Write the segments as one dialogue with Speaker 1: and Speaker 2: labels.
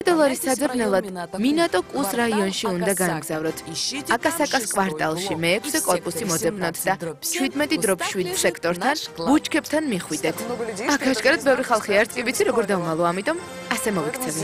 Speaker 1: დოლარის საძებნელად მინატო კუს რაიონში უნდა გაემგზავროთ. აკასაკას კვარტალში მე-6 კორპუსი მოძებნოთ და 17/7 სექტორთან ბუჩქებთან მიხვიდეთ. აქ აშკარად ბევრი ხალხი არც კი ვიცი როგორ დავმალო, ამიტომ ასე მოვიქცევი.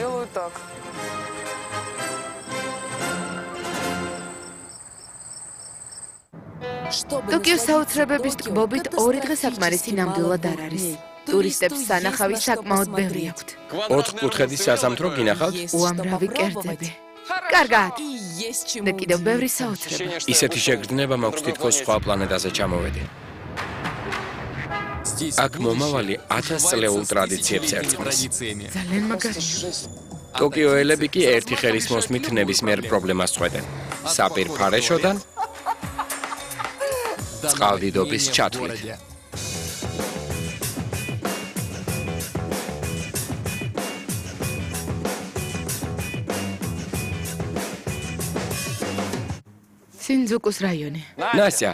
Speaker 1: ტოკიოს საოცრებების ტკბობით 2 დღე საკმარისი ნამდვილად არ არის. ტურისტებს სანახავი საკმაოდ ბევრი აქვთ.
Speaker 2: 4 კუთხედის სასამთრო გინახავთ?
Speaker 1: უამრავი კერძები. კარგად. და კიდევ ბევრი საოცრება.
Speaker 2: ისეთი შეგრძნება მაქვს თითქოს სხვა პლანეტაზე ჩამოვედი. აქ მომავალი 1000 წლეულ ტრადიციებს ერწყმის.
Speaker 1: ძალიან მაგარი.
Speaker 2: ტოკიოელები კი ერთი ხელის მოსმით ნებისმიერ პრობლემას წვედნენ. საპირფარეშოდან წყალდიდობის ჩათვლით.
Speaker 1: სინძუკუს რაიონი.
Speaker 2: ნასია.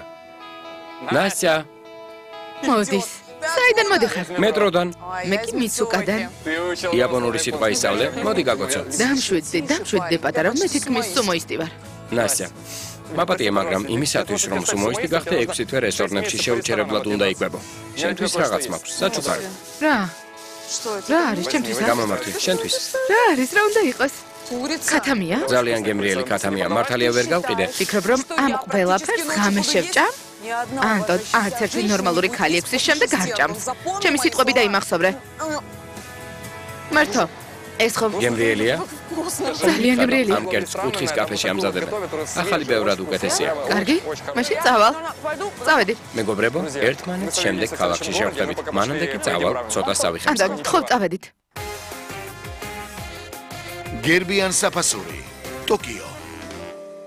Speaker 1: მოდის. საიდან მოდიხარ?
Speaker 2: მეტროდან.
Speaker 1: მე კი მიცუკადან.
Speaker 2: იაპონური სიტყვა ისწავლე? მოდი გაგოცო.
Speaker 1: დამშვიდდი პატარა, მე თითქმის სუმოისტი ვარ.
Speaker 2: ნასია. მაპატია, მაგრამ იმისათვის რომ სუმოისტი გახდე 6 თვე რესტორნებში შეუჩერებლად უნდა იკვებო. შენთვის რაღაც მაქვს, საჩუქარი.
Speaker 1: რა არის ჩემთვის?
Speaker 2: გამომართვი, შენთვის.
Speaker 1: რა არის, რა უნდა იყოს? ქათამია?
Speaker 2: ძალიან გემრიელი ქათამია, მართალია ვერ გავყიდე.
Speaker 1: ფიქრობ რომ ამ ყველაფერს ღამე შევჭამ? ანტონ, არც ერთი ნორმალური ქალი 6-ის შემდეგ არ ჭამს. ჩემი სიტყვები დაიმახსოვრე. მართო, ეს ხო
Speaker 2: გემრიელია?
Speaker 1: ძალიან გემრიელია.
Speaker 2: ამ კერძს კუთხის კაფეში ამზადებენ. ახალი ბევრად უკეთესია.
Speaker 1: კარგი, მაშინ წავალ. წავედი.
Speaker 2: მეგობრებო, ერთმანეთს შემდეგ ქალაქში შევხვდებით. მანამდე კი წავალ, ცოტა სავიხებს.
Speaker 1: ანტონ, თხოვ წავედით.
Speaker 3: გერბიან საფასური, ტოკიო.